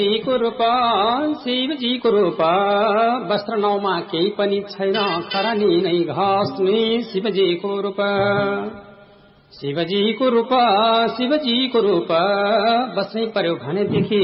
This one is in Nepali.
शिवजीको रूप शिवजीको रूप वस्त्र नौमा केही पनि छैन खरानी नै घस्ने शिवजीको रूप शिवजीको रूप बस्नै पर्यो भनेदेखि